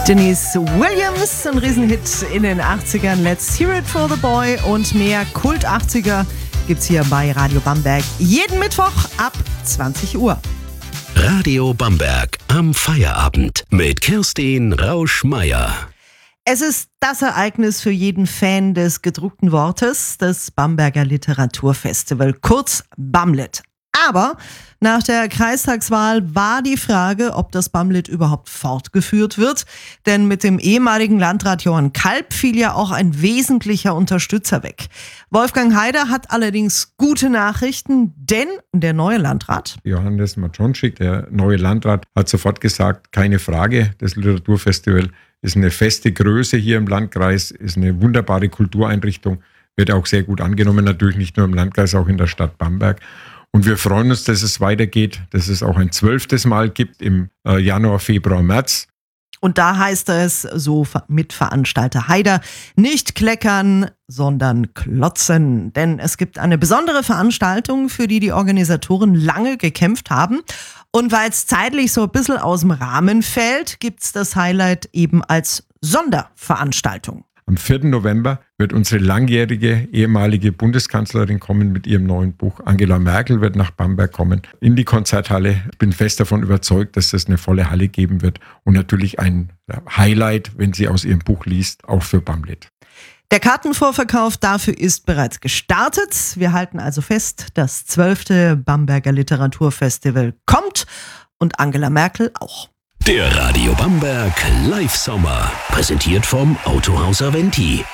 Denise Williams, ein Riesenhit in den 80ern. Let's Hear It for the Boy und mehr Kult 80er gibt's hier bei Radio Bamberg jeden Mittwoch ab 20 Uhr. Radio Bamberg am Feierabend mit Kirstin Rausch-Meier. Es ist das Ereignis für jeden Fan des gedruckten Wortes, das Bamberger Literaturfestival, kurz Bamlit. Aber nach der Kreistagswahl war die Frage, ob das Bamlit überhaupt fortgeführt wird. Denn mit dem ehemaligen Landrat Johann Kalb fiel ja auch ein wesentlicher Unterstützer weg. Wolfgang Haider hat allerdings gute Nachrichten, denn der neue Landrat, Johannes Maczonczyk, der neue Landrat, hat sofort gesagt, keine Frage, das Literaturfestival ist eine feste Größe hier im Landkreis, ist eine wunderbare Kultureinrichtung, wird auch sehr gut angenommen, natürlich nicht nur im Landkreis, auch in der Stadt Bamberg. Und wir freuen uns, dass es weitergeht, dass es auch ein 12. Mal gibt im Januar, Februar, März. Und da heißt es, so Mitveranstalter Haider, nicht kleckern, sondern klotzen. Denn es gibt eine besondere Veranstaltung, für die die Organisatoren lange gekämpft haben. Und weil es zeitlich so ein bisschen aus dem Rahmen fällt, gibt's das Highlight eben als Sonderveranstaltung. Am 4. November wird unsere langjährige ehemalige Bundeskanzlerin kommen mit ihrem neuen Buch. Angela Merkel wird nach Bamberg kommen in die Konzerthalle. Ich bin fest davon überzeugt, dass es eine volle Halle geben wird und natürlich ein Highlight, wenn sie aus ihrem Buch liest, auch für Bamlit. Der Kartenvorverkauf dafür ist bereits gestartet. Wir halten also fest, das 12. Bamberger Literaturfestival kommt und Angela Merkel auch. Der Radio Bamberg Live Sommer, präsentiert vom Autohaus Aventi.